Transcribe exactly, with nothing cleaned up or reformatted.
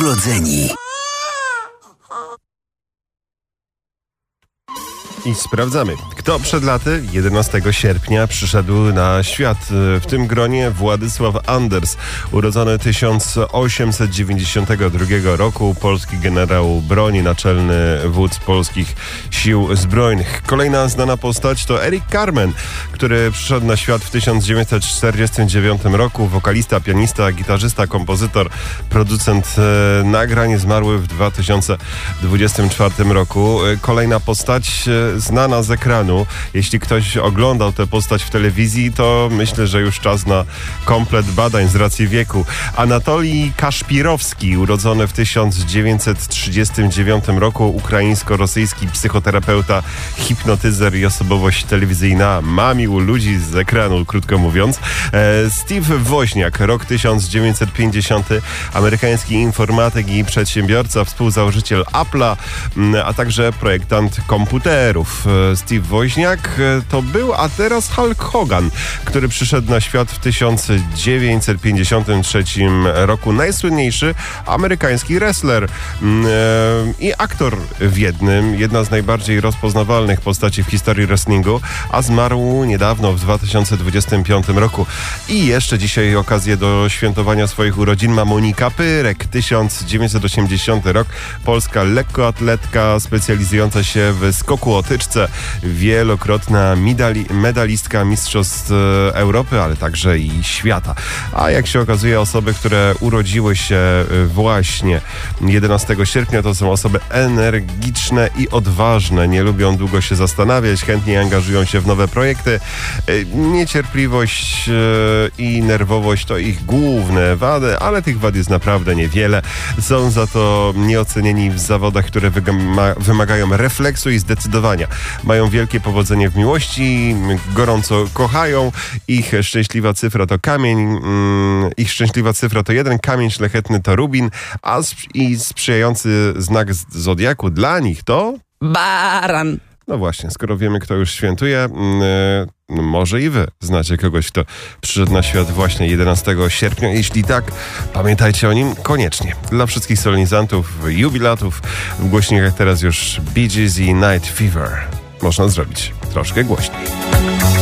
urodzeni. I sprawdzamy, kto przed laty jedenastego sierpnia przyszedł na świat. W tym gronie Władysław Anders, urodzony tysiąc osiemset dziewięćdziesiątego drugiego roku, polski generał broni, naczelny wódz polskich sił zbrojnych. Kolejna znana postać to Eric Carmen, który przyszedł na świat w tysiąc dziewięćset czterdziestym dziewiątym roku. Wokalista, pianista, gitarzysta, kompozytor, producent e, nagrań, zmarły w dwa tysiące dwudziestym czwartym roku. Kolejna postać e, znana z ekranu. Jeśli ktoś oglądał tę postać w telewizji, to myślę, że już czas na komplet badań z racji wieku. Anatolij Kaszpirowski, urodzony w tysiąc dziewięćset trzydziestym dziewiątym roku, ukraińsko-rosyjski psychoterapeuta, hipnotyzer i osobowość telewizyjna, mamił ludzi z ekranu, krótko mówiąc. Steve Woźniak, rok tysiąc dziewięćset pięćdziesiąty, amerykański informatyk i przedsiębiorca, współzałożyciel Apple'a, a także projektant komputerów. Steve Woźniak to był, a teraz Hulk Hogan, który przyszedł na świat w tysiąc dziewięćset pięćdziesiątym trzecim roku. Najsłynniejszy amerykański wrestler i aktor w jednym, jedna z najbardziej rozpoznawalnych postaci w historii wrestlingu, a zmarł niedawno w dwa tysiące dwudziestym piątym roku. I jeszcze dzisiaj okazję do świętowania swoich urodzin ma Monika Pyrek, tysiąc dziewięćset osiemdziesiąty rok, polska lekkoatletka specjalizująca się w skoku o tyczce, wielokrotna medali, medalistka mistrzostw Europy, ale także i świata. A jak się okazuje, osoby, które urodziły się właśnie jedenastego sierpnia, to są osoby energiczne i odważne, nie lubią długo się zastanawiać, chętnie angażują się w nowe projekty. Niecierpliwość i nerwowość to ich główne wady, ale tych wad jest naprawdę niewiele. Są za to nieocenieni w zawodach, które wymagają refleksu i zdecydowania. Mają wielkie powodzenie w miłości, gorąco kochają. Ich szczęśliwa cyfra to kamień, mm, ich szczęśliwa cyfra to jeden, kamień szlachetny to rubin, a sp- i sprzyjający znak z zodiaku dla nich to... Baran. No właśnie, skoro wiemy, kto już świętuje, yy, może i wy znacie kogoś, kto przyszedł na świat właśnie jedenastego sierpnia. Jeśli tak, pamiętajcie o nim koniecznie. Dla wszystkich solenizantów, jubilatów, w głośnikach teraz już Bee Gees i Night Fever. Można zrobić troszkę głośniej.